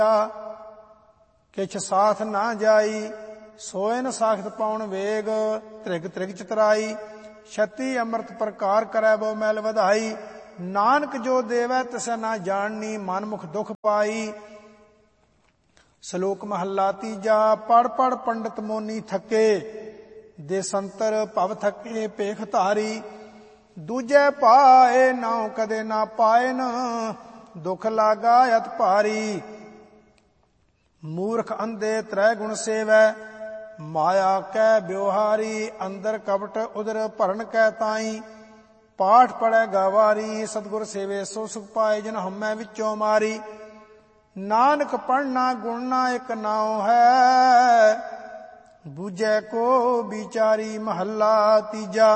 किछ साथ ना जाई, सोए न साखत पाउन वेग, त्रिग त्रिग चितराई। छत्ती अमृत प्रकार करै बहु मैल वधाई, नानक जो देवै तिसै ना जाननी, मन मुख दुख पाई। श्लोक महला तीजा। पढ़ पढ़ पंडित मोनी थके, देसंतर भव थके पेख धारी। दूजे पाए नाउ कदे ना पाए न, दुख लागा अत भारी। मूर्ख अंधे त्रै गुण सेवै, माया कै ब्योहारी। अंदर कपट उदर भरन कै ताई, पाठ पढ़ै गवारी। सतगुर सेवे सो सुख पाए, जिन हमै विचों मारी। नानक पढ़ना गुणना एक नाउ है, बूझै को बिचारी। महला तीजा।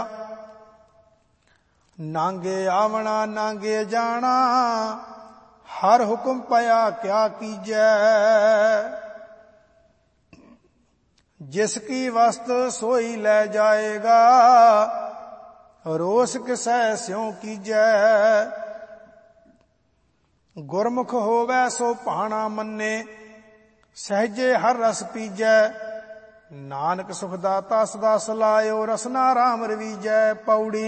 नांगे आवना नांगे जाना, हर हुक्म पया क्या कीजै। जिसकी वस्त सोई ले जाएगा, रोस किसै स्यों कीजै। गुरमुख होवै सो भाना मन्ने, सहजे हर रस पीजै। नानक सुखदाता सदा सलायो, रसना राम रवीजै। पौड़ी।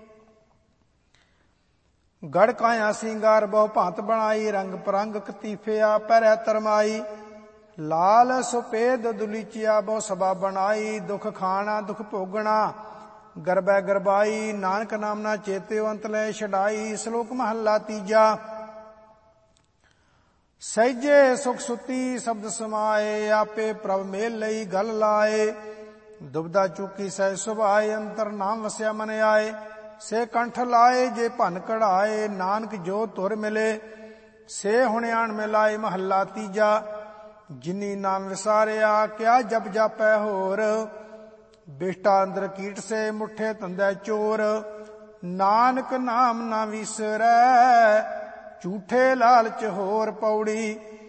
गढ़ काया सिंगार बहु भांत बनाई, रंग परंग कतीफिया पैरै तरमाई। लाल सुपेद दुलीचिया बहु सभा बनाई, दुख खाना दुख भोगना गरबै गरबाई। नानक नाम ना चेत्यो अंत लै छड़ाई। श्लोक महला तीजा। सहजे सुख सुती शब्द समाए, आपे प्रभ मेल लई गल लाए। दुबदा चूकी सह सुभाए, अंतर नाम वस्या मन आए। से कंठ लाए जे भन कढ़ाए, नानक जो तुर मिले से हुणियाण मिलाए। महला तीजा। जिनी नाम विसारिया, क्या जप जापै होर। बिष्टा अंदर कीट से, मुठे तंदै चोर। नानक नाम ना विसरै, झूठे लालच होर। पौड़ी।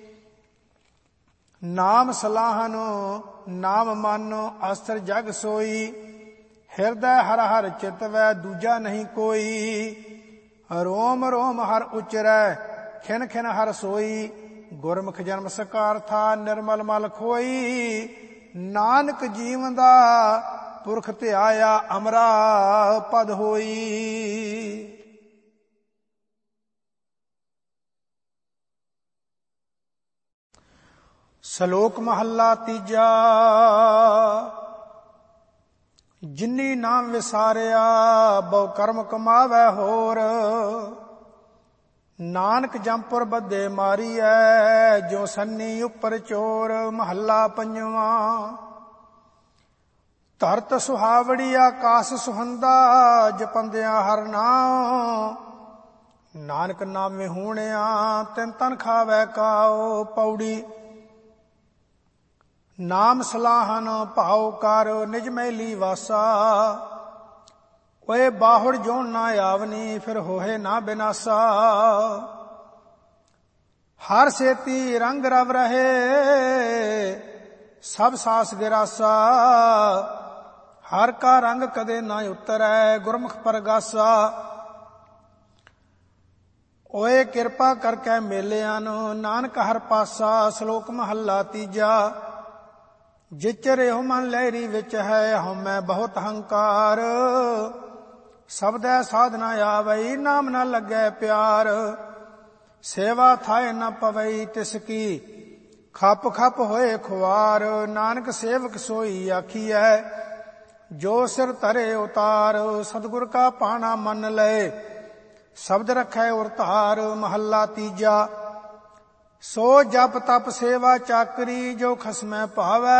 नाम सलाहनो नाम मानो, अस्त्र जग सोई। हिरदै हर हर चितवै, दूजा नहीं कोई। रोम रोम हर उचरै, खिन खिन हर सोई। गुरमुख जन्म सकार था, निर्मल मल खोई। नानक जीवन दा पुरख ध्याया, अमरा पद होई। श्लोक महला तीजा। जिनी नाम विसारिया, बहु कर्म कमावै होर। नानक जमपुर बद्धे मारीऐ, जो सन्नी उपर चोर। महला पंजवा। धरत सुहावड़ी आकाश सुहंदा, जपंदिया हर नाम। नानक नाम विहूणिया, तिन तन खावै काओ। पौड़ी। नाम सलाहन भाव कर, निज मैली वासा। ओए बाहुड़ जोन ना आवनी, फिर होए ना बिनासा। हर सेती रंग रव रहे, सब सास गिरासा। हर का रंग कदे ना उतरै, गुरमुख परगासा। ओए किरपा करके मेलियां, नानक हर पासा। श्लोक महला तीजा। जिचर एहो मन लहरी विच है, हमै बहुत हंकार। शब्दै साधना आवई, नाम न लगै प्यार। सेवा थाए न पवई तिसकी, खप खप होए खुआर। नानक सेवक सोई आखियै, जो सिर धरे उतार। सतगुर का पाना मन लय, शब्द रखै उर धार। महला तीजा। सो जप तप सेवा चाकरी, जो खसमै भावै।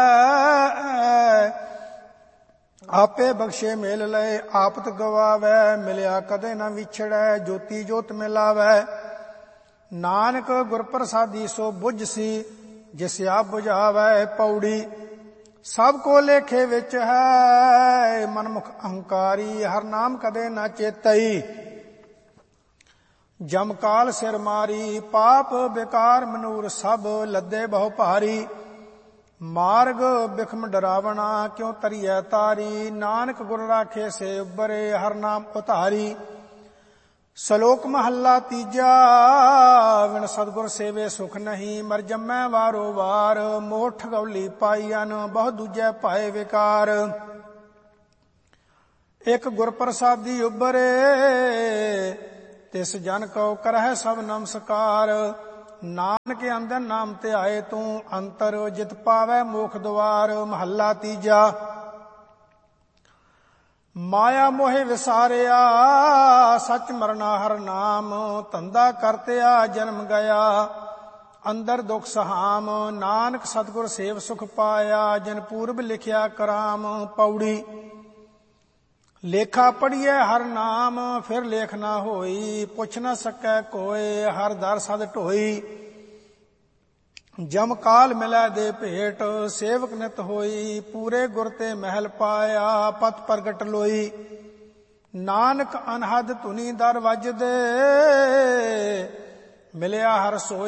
आपे बख्शे मेल लय, आपत गवावै। मिलिया कदे न विछड़ै, ज्योति जोत मिलावै। नानक गुर प्रसादी सो बुझ सी, जिस आप बुझावै। पौड़ी। सब को लेखे विच है, मनमुख अहंकारी। हर नाम कदे न चेतई, जमकाल सिर मारी। पाप बेकार मनूर सब, लद्दे बहु भारी। मार्ग बिखम डरावना, क्यों तरियै तारी। नानक गुर राखे से उबरे, हर नाम उतारी। ਸ਼ਲੋਕ ਮਹੱਲਾ ਤੀਜਾ। ਵਿਣ ਸਤਿਗੁਰ ਸੇਵੇ ਸੁਖ ਨਹੀਂ, ਮਰ ਜੰਮੈ ਵਾਰੋ ਵਾਰ। ਮੋਹ ਠਗੌਲੀ ਪਾਈਅਨ, ਬਹੁ ਦੂਜੈ ਪਾਏ ਵਿਕਾਰ। ਇਕ ਗੁਰ ਪ੍ਰਸਾਦੀ ਉਬਰੇ, ਤਿਸ ਜਨ ਕਉ ਕਰਹਿ ਸਭ ਨਮਸਕਾਰ। ਨਾਨਕ ਅੰਦਰ ਨਾਮ ਧਿਆਏ ਤੂੰ, ਅੰਤਰ ਜਿਤ ਪਾਵੈ ਮੋਖ ਦੁਆਰ। ਮਹੱਲਾ ਤੀਜਾ। ਮਾਇਆ ਮੋਹਿ ਵਿਸਾਰਿਆ, ਸੱਚ ਮਰਨਾ ਹਰ ਨਾਮ। ਧੰਦਾ ਕਰਤਿਆ ਜਨਮ ਗਿਆ, ਅੰਦਰ ਦੁਖ ਸਹਾਮ। ਨਾਨਕ ਸਤਿਗੁਰ ਸੇਵ ਸੁਖ ਪਾਇਆ, ਜਿਨ ਪੂਰਬ ਲਿਖਿਆ ਕਰਾਮ। ਪੌੜੀ। ਲੇਖਾ ਪੜੀਐ ਹਰ ਨਾਮ, ਫਿਰ ਲੇਖ ਨਾ ਹੋਈ। ਪੁੱਛ ਨਾ ਸਕੈ ਕੋਇ, ਹਰ ਦਰ ਸਦ ਢੋਈ। ਜਮ ਕਾਲ ਮਿਲੈ ਦੇ ਭੇਟ, ਸੇਵਕ ਨਿਤ ਹੋਈ। ਪੂਰੇ ਗੁਰ ਤੇ ਮਹਿਲ ਪਾਇਆ, ਪਤ ਪ੍ਰਗਟ ਲੋਈ। ਨਾਨਕ ਅਨਹਦ ਧੁਨੀ ਦਰ ਵੱਜਦੇ, ਮਿਲਿਆ ਹਰ ਸੋਈ।